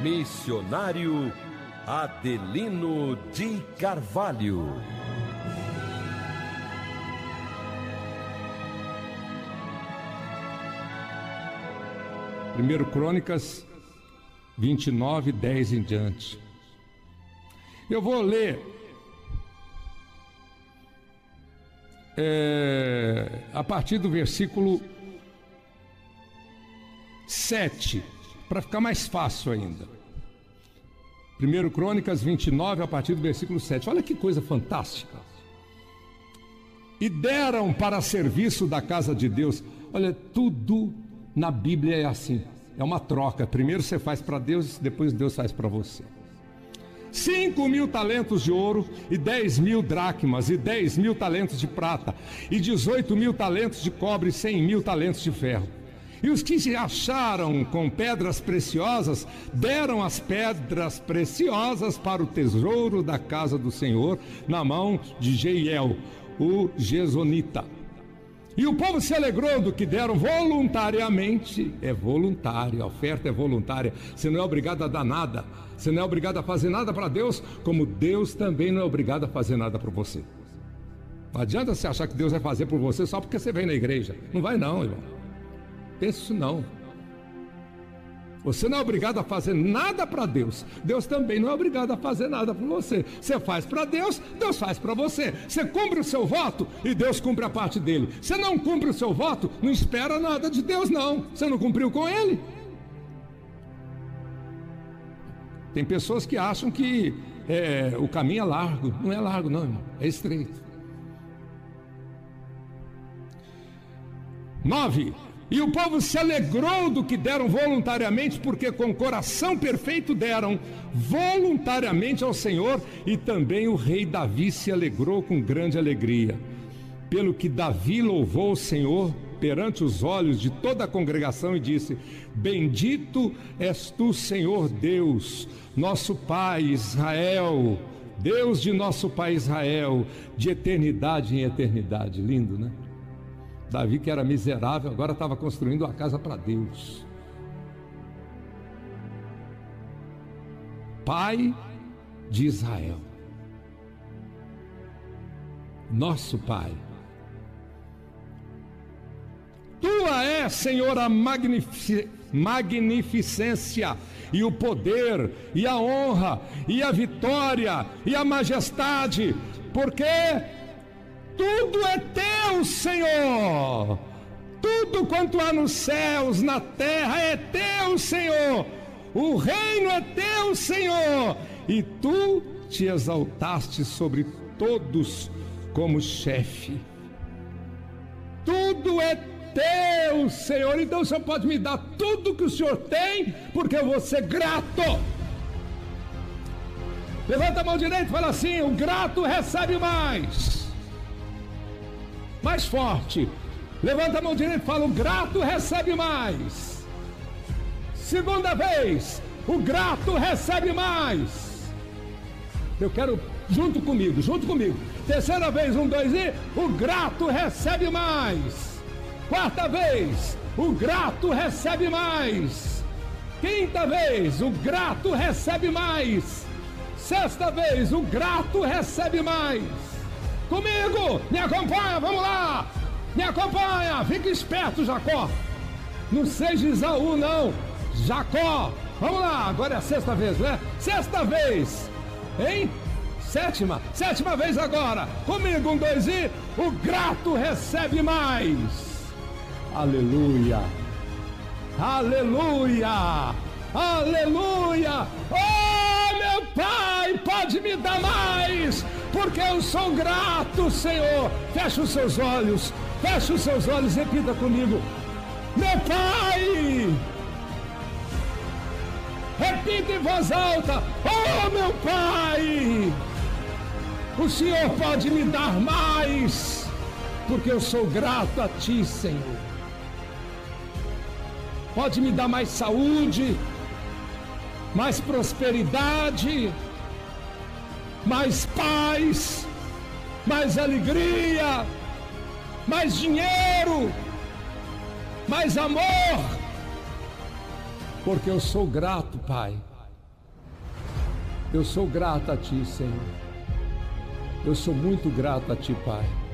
Missionário Adelino de Carvalho. Primeiro Crônicas 29, 10 em diante. Eu vou ler a partir do versículo 7, para ficar mais fácil ainda. 1 Crônicas 29, a partir do versículo 7. Olha que coisa fantástica. E deram para serviço da casa de Deus. Olha, tudo na Bíblia é assim. É uma troca. Primeiro você faz para Deus, depois Deus faz para você. 5.000 talentos de ouro, e 10.000 dracmas, e 10.000 talentos de prata, e 18.000 talentos de cobre, e 100.000 talentos de ferro. E os que se acharam com pedras preciosas, deram as pedras preciosas para o tesouro da casa do Senhor, na mão de Jeiel, o Gesonita. E o povo se alegrou do que deram voluntariamente. É voluntário, a oferta é voluntária. Você não é obrigado a dar nada. Você não é obrigado a fazer nada para Deus, como Deus também não é obrigado a fazer nada para você. Não adianta você achar que Deus vai fazer por você só porque você vem na igreja. Não vai não, irmão. Pense isso não. Você não é obrigado a fazer nada para Deus. Deus também não é obrigado a fazer nada para você. Você faz para Deus, Deus faz para você. Você cumpre o seu voto e Deus cumpre a parte dele. Você não cumpre o seu voto, não espera nada de Deus não. Você não cumpriu com ele. Tem pessoas que acham que o caminho é largo. Não é largo não, irmão. É estreito. 9. E o povo se alegrou do que deram voluntariamente, porque com coração perfeito deram voluntariamente ao Senhor, e também o rei Davi se alegrou com grande alegria. Pelo que Davi louvou o Senhor perante os olhos de toda a congregação e disse: Bendito és tu, Senhor Deus, nosso Pai Israel, Deus de nosso Pai Israel, de eternidade em eternidade. Lindo, né? Davi, que era miserável, agora estava construindo uma casa para Deus. Pai de Israel, nosso Pai. Tua é, Senhor, a magnificência, e o poder, e a honra, e a vitória, e a majestade, porque tudo é teu, Senhor. Tudo quanto há nos céus, na terra, é teu, Senhor. O reino é teu, Senhor. E tu te exaltaste sobre todos como chefe. Tudo é teu, Senhor. Então o Senhor pode me dar tudo que o Senhor tem, porque eu vou ser grato. Levanta a mão direita e fala assim: o grato recebe mais. Mais forte. Levanta a mão direita e fala: o grato recebe mais. Segunda vez: o grato recebe mais. Eu quero junto comigo. Terceira vez: 1, 2 e o grato recebe mais. Quarta vez: o grato recebe mais. Quinta vez: o grato recebe mais. Sexta vez: o grato recebe mais. Comigo, me acompanha, vamos lá, me acompanha, fica esperto, Jacó, não seja Esaú não, Jacó, vamos lá, agora é a sexta vez, né? Sexta vez, hein? Sétima vez agora, comigo, 1, 2 e o grato recebe mais. Aleluia, aleluia, aleluia. Oh, meu Pai, pode me dar mais, porque eu sou grato, Senhor. Feche os seus olhos, repita comigo: meu Pai. Repita em voz alta: oh, meu Pai, o Senhor pode me dar mais, porque eu sou grato a Ti, Senhor. Pode me dar mais saúde, mais prosperidade, mais paz, mais alegria, mais dinheiro, mais amor, porque eu sou grato, Pai. Eu sou grato a Ti, Senhor. Eu sou muito grato a Ti, Pai.